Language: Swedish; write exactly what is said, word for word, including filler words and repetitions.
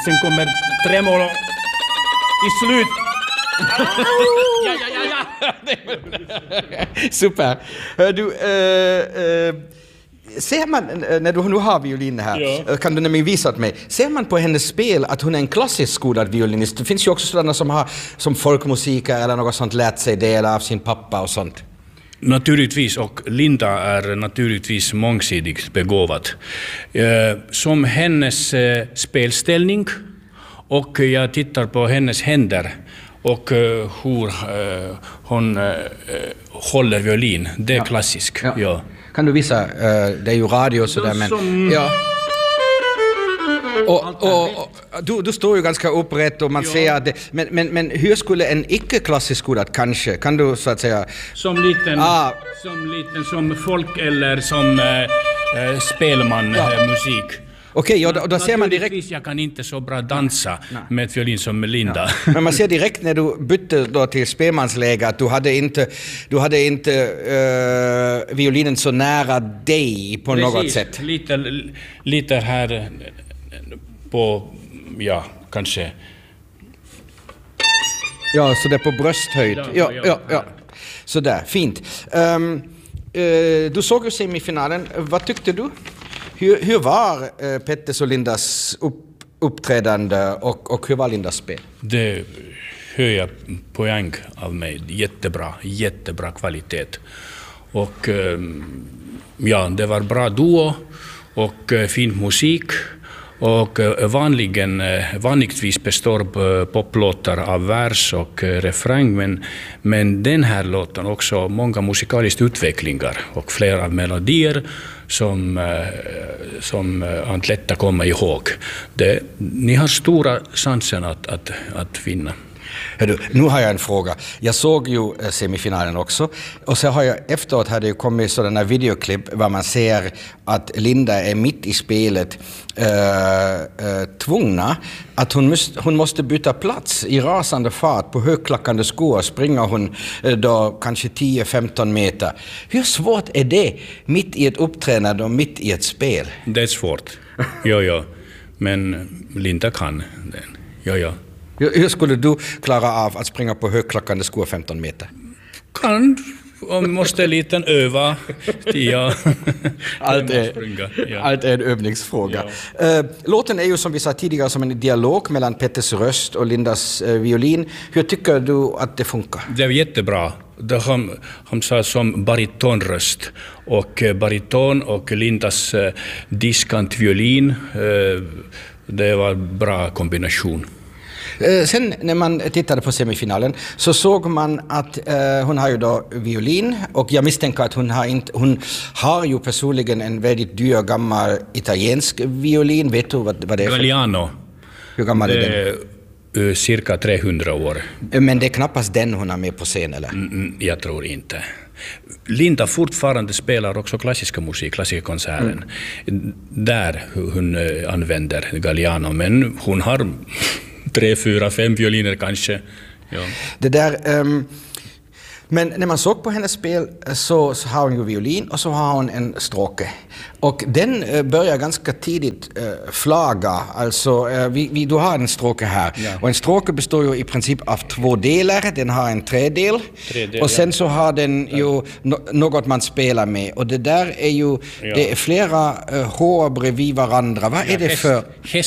sen kommer tremolo i slut. Ja, ja, ja, ja. Super. Hör du, uh, uh, ser man, när du nu har violin här, ja. Kan du nämligen visa åt mig, ser man på hennes spel att hon är en klassisk skolad violinist? Det finns ju också sådana som har som folkmusiker eller något sånt lärt sig delar av sin pappa och sånt. Naturligtvis, och Linda är naturligtvis mångsidigt begåvad. Som hennes spelställning, och jag tittar på hennes händer och hur hon håller violin, det är ja. Klassiskt. Ja. Ja. Kan du visa, det är ju radio sådär, men... Som... Ja. Och, och, och, du, du står ju ganska upprätt och man ja. Ser att det, men, men, men hur skulle en icke-klassisk skolad kanske, kan du så att säga... Som liten, ah. som, liten som folk eller som äh, spelman, ja. äh, musik. Okej, okay, och då ser man direkt... Jag kan inte så bra dansa Nej. Med ett violin som Linda. Ja. Men man ser direkt när du bytte då till spelmansläge att du hade inte, du hade inte uh, violinen så nära dig på Precis. Något sätt. Lite, lite här på, ja, kanske... Ja, så det är på brösthöjd. Ja, ja, ja. ja. Så där, fint. Um, uh, du såg ju semifinalen. Vad tyckte du? Hur, hur var uh, Petters och Lindas upp, uppträdande och, och hur var Lindas spel? Det höjer poäng av mig. Jättebra, jättebra kvalitet. Och um, ja, det var bra duo och uh, fin musik. Och vanligen, vanligtvis består poplåtar av vers och refräng, men, men den här låten också många musikaliska utvecklingar och flera melodier som, som är lätt att komma ihåg. Det, ni har stora chansen att, att, att vinna. Hördu, nu har jag en fråga. Jag såg ju semifinalen också och så har jag efteråt hade ju kommit sådana videoklipp där man ser att Linda är mitt i spelet äh, äh, tvungna att hon måste, hon måste byta plats i rasande fart på högklackande skor. Springer hon äh, då kanske tio femton meter. Hur svårt är det mitt i ett uppträdande och mitt i ett spel? Det är svårt, ja, ja. Men Linda kan den, ja, ja. Hur skulle du klara av att springa på högklackande skor femton meter? Kan, och måste lite öva. Ja. Allt, är, ja. Allt är en övningsfråga. Ja. Låten är ju som vi sa tidigare som en dialog mellan Petters röst och Lindas violin. Hur tycker du att det funkar? Det är jättebra. Det han, han sa som baritonröst. Och bariton och Lindas diskant violin. Det var en bra kombination. Sen när man tittade på semifinalen så såg man att eh, hon har ju då violin och jag misstänker att hon har, inte, hon har ju personligen en väldigt dyr gammal italiensk violin. Vet du vad, vad det är för? Galliano. Hur gammal är den? Det är cirka trehundra år. Men det är knappast den hon har med på scen, eller? Mm, jag tror inte. Linda fortfarande spelar också klassiska musik, klassiska konserten. Mm. Där hon använder Galliano, men hon har... Tre, fyra, fem violiner kanske. Ja. Det där, um, men när man såg på hennes spel så, så har hon ju violin och så har hon en stråke. Och den uh, börjar ganska tidigt uh, flaga. Alltså, uh, vi, vi, du har en stråke här. Ja. Och en stråke består ju i princip av två delar. Den har en tredel. tredel och sen ja. Så har den ju no, något man spelar med. Och det där är ju, ja. Det är flera uh, hår bredvid varandra. Vad ja, är det häst, för... Häst